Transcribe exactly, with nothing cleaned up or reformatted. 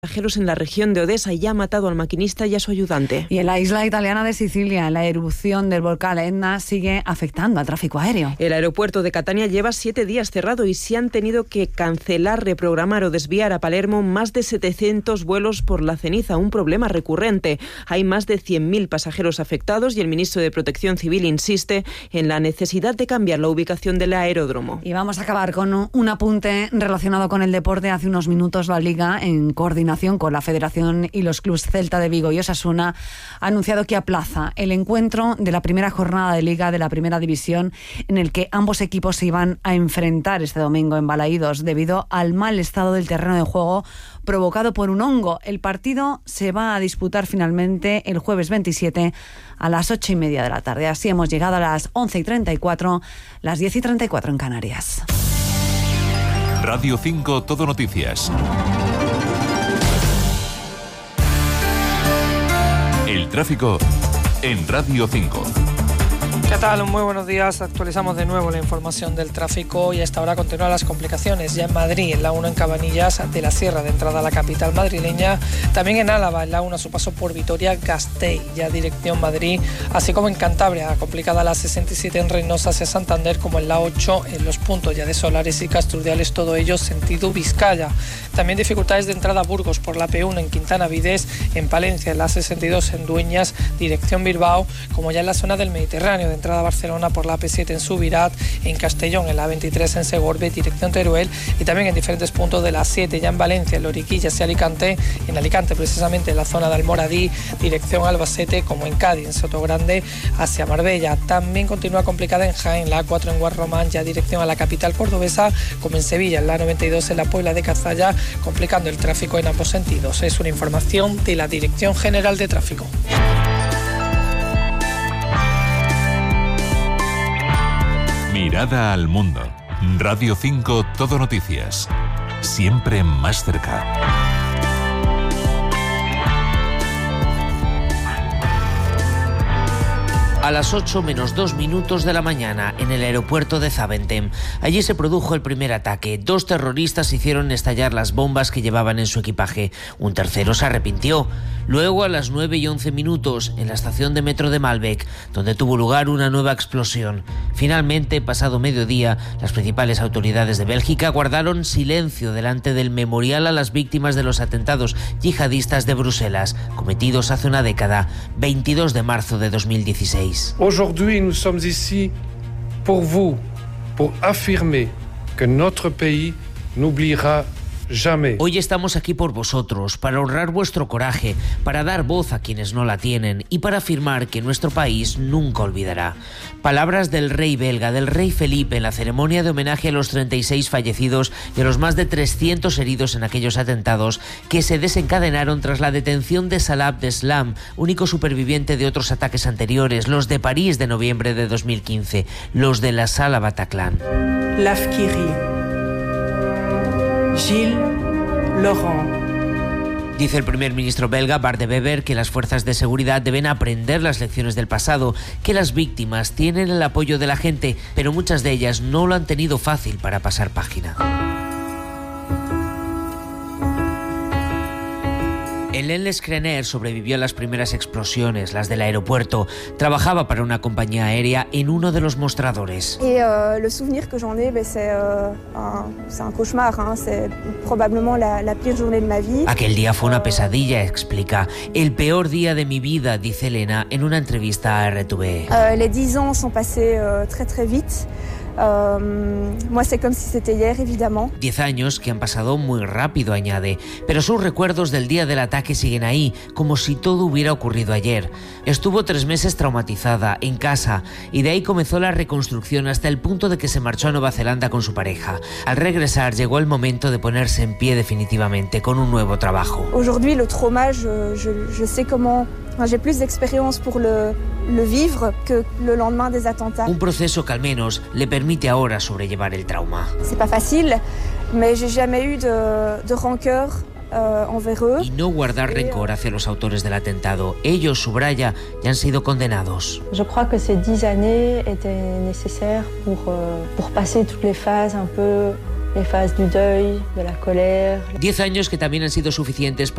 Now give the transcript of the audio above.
Pasajeros en la región de Odesa y ya ha matado al maquinista y a su ayudante. Y en la isla italiana de Sicilia, la erupción del volcán Etna sigue afectando al tráfico aéreo. El aeropuerto de Catania lleva siete días cerrado y se han tenido que cancelar, reprogramar o desviar a Palermo más de setecientos vuelos por la ceniza, un problema recurrente. Hay más de cien mil pasajeros afectados y el ministro de Protección Civil insiste en la necesidad de cambiar la ubicación del aeródromo. Y vamos a acabar con un apunte relacionado con el deporte. Hace unos minutos la Liga, en coordinación con la Federación y los clubes Celta de Vigo y Osasuna, ha anunciado que aplaza el encuentro de la primera jornada de Liga de la Primera División, en el que ambos equipos se iban a enfrentar este domingo en Balaídos debido al mal estado del terreno de juego provocado por un hongo. El partido se va a disputar finalmente el jueves veintisiete a las ocho y media de la tarde. Así hemos llegado a las once y treinta y cuatro, las diez y treinta y cuatro en Canarias. Radio cinco Todo Noticias. El tráfico en Radio cinco. ¿Qué tal? Muy buenos días. Actualizamos de nuevo la información del tráfico y a esta hora continúan las complicaciones. Ya en Madrid, en la uno en Cabanillas de la Sierra, de entrada a la capital madrileña. También en Álava, en la uno a su paso por Vitoria-Gasteiz, ya dirección Madrid. Así como en Cantabria, complicada la sesenta y siete en Reynosa hacia Santander, como en la ocho en los puntos ya de Solares y Castrudiales, todo ello sentido Vizcaya. También dificultades de entrada a Burgos por la P uno en Quintana Vides, en Palencia, en la sesenta y dos en Dueñas, dirección Bilbao, como ya en la zona del Mediterráneo, de entrada a Barcelona por la A P siete en Subirat, en Castellón, en la veintitrés en Segorbe, dirección Teruel, y también en diferentes puntos de la siete, ya en Valencia, en Loriquillas y Alicante, en Alicante precisamente en la zona de Almoradí, dirección Albacete, como en Cádiz, en Sotogrande, hacia Marbella. También continúa complicada en Jaén, la A cuatro en Guarromán, ya dirección a la capital cordobesa, como en Sevilla, en la noventa y dos en la Puebla de Cazalla, complicando el tráfico en ambos sentidos. Es una información de la Dirección General de Tráfico. Mirada al mundo. Radio cinco Todo Noticias. Siempre más cerca. A las ocho menos dos minutos de la mañana, en el aeropuerto de Zaventem. Allí se produjo el primer ataque. Dos terroristas hicieron estallar las bombas que llevaban en su equipaje. Un tercero se arrepintió. Luego, a las nueve y once minutos, en la estación de metro de Malbec, donde tuvo lugar una nueva explosión. Finalmente, pasado mediodía, las principales autoridades de Bélgica guardaron silencio delante del memorial a las víctimas de los atentados yihadistas de Bruselas, cometidos hace una década, veintidós de marzo de dos mil dieciséis. Aujourd'hui, nous sommes ici pour vous, pour affirmer que notre pays n'oubliera jamais. Hoy estamos aquí por vosotros, para honrar vuestro coraje, para dar voz a quienes no la tienen y para afirmar que nuestro país nunca olvidará. Palabras del rey belga, del rey Felipe, en la ceremonia de homenaje a los treinta y seis fallecidos y a los más de trescientos heridos en aquellos atentados que se desencadenaron tras la detención de Salah Abdeslam, único superviviente de otros ataques anteriores, los de París de noviembre de dos mil quince, los de la Sala Bataclan. L'Afkiri. Gilles Laurent. Dice el primer ministro belga, Bart de Wever, que las fuerzas de seguridad deben aprender las lecciones del pasado, que las víctimas tienen el apoyo de la gente, pero muchas de ellas no lo han tenido fácil para pasar página. Hélène Skrener sobrevivió a las primeras explosiones, las del aeropuerto. Trabajaba para una compañía aérea en uno de los mostradores. Y uh, le souvenir que j'en ai, c'est uh, un, un cauchemar, hein? C'est probablement la, la pire journée de ma vie. Aquel día fue una pesadilla, explica. El peor día de mi vida, dice Elena en una entrevista a R T V E. Uh, les dix ans sont passés uh, très très vite. Um, moi c'est comme si c'était hier, évidemment. Diez años que han pasado muy rápido, añade, pero sus recuerdos del día del ataque siguen ahí, como si todo hubiera ocurrido ayer. Estuvo tres meses traumatizada, en casa, y de ahí comenzó la reconstrucción hasta el punto de que se marchó a Nueva Zelanda con su pareja. Al regresar llegó el momento de ponerse en pie definitivamente, con un nuevo trabajo. Aujourd'hui, le trauma, je, je, je sais comment... J'ai plus d'expérience pour le, le vivre que le lendemain des attentats. Un proceso que al menos le permite ahora sobrellevar el trauma. C'est pas facile, mais j'ai jamais eu de, de rancœur uh, envers eux. Y no guardar rencor hacia los autores del atentado. Ellos, subraya, ya han sido condenados. Je crois que ces dix années étaient nécessaires pour, euh, pour passer toutes les phases un peu... les phases du deuil, de la colère. Diez años que también han sido suficientes para